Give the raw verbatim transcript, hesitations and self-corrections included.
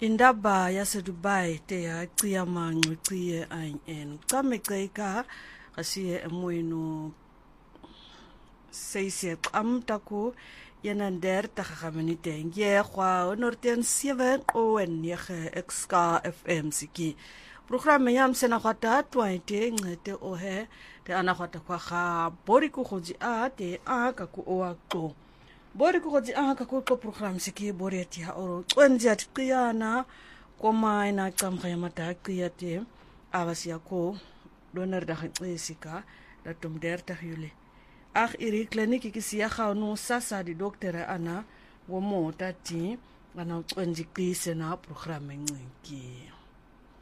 Indaba yaseDubai te yacika manqiciye I N cameceka asiye emoyenu seise qamtaku yenander tagamenite ngegwa onorten seven o nege X K F M siki programme yam sena kwata twaite ngete ohe te anakwata kwa ga boriku goji a te aka ku oaqo boriku goji aka ku ko program siki boreti ha oro twenzi atqiyana koma ina qamga yamata qiyate abasia ko donar da qisika da tum derta yule ag iri kliniki kisia ganu sasa di dokter ana wo mo tati ana twenzi qisena programme nqiki